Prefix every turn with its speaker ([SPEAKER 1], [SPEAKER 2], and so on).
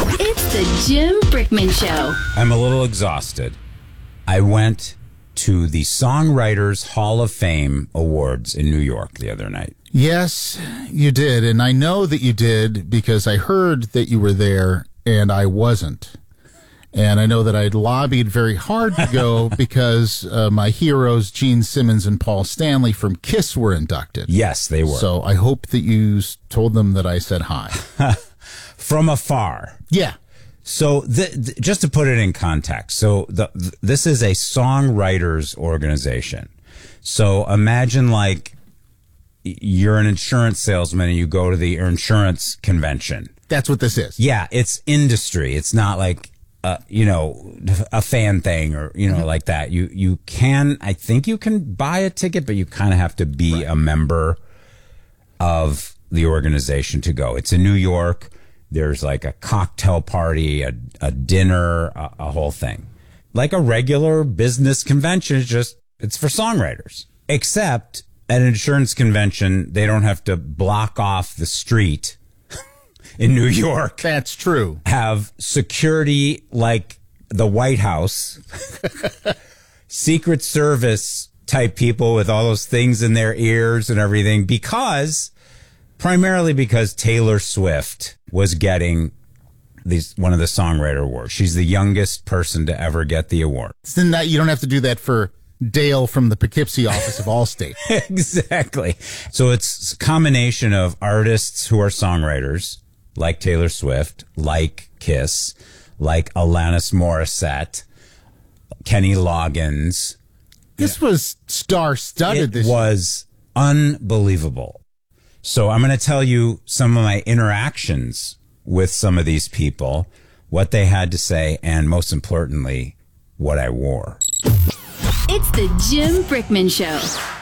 [SPEAKER 1] It's the Jim Brickman Show.
[SPEAKER 2] I'm a little exhausted. I went to the Songwriters Hall of Fame Awards in New York the other night.
[SPEAKER 3] Yes, you did. And I know that you did because I heard that you were there and I wasn't. And I know that I lobbied very hard to go because my heroes, Gene Simmons and Paul Stanley from KISS, were inducted.
[SPEAKER 2] Yes, they were.
[SPEAKER 3] So I hope that you told them that I said hi.
[SPEAKER 2] From afar.
[SPEAKER 3] Yeah.
[SPEAKER 2] So just to put it in context, so this is a songwriters organization. So imagine like you're an insurance salesman and you go to the insurance convention.
[SPEAKER 3] That's what this is.
[SPEAKER 2] Yeah, it's industry. It's not like a fan thing or, like that. You can, I think you can buy a ticket, but you kind of have to be a member of the organization to go. It's in New York. There's like a cocktail party, a dinner, a whole thing. Like a regular business convention, it's for songwriters. Except at an insurance convention, they don't have to block off the street in New York.
[SPEAKER 3] That's true.
[SPEAKER 2] Have security like the White House, Secret Service type people with all those things in their ears and everything, primarily because Taylor Swift was getting one of the songwriter awards. She's the youngest person to ever get the award.
[SPEAKER 3] Then you don't have to do that for Dale from the Poughkeepsie office of Allstate.
[SPEAKER 2] Exactly. So it's a combination of artists who are songwriters, like Taylor Swift, like KISS, like Alanis Morissette, Kenny Loggins.
[SPEAKER 3] This was star-studded.
[SPEAKER 2] It was unbelievable. So I'm going to tell you some of my interactions with some of these people, what they had to say, and most importantly, what I wore.
[SPEAKER 1] It's the Jim Brickman Show.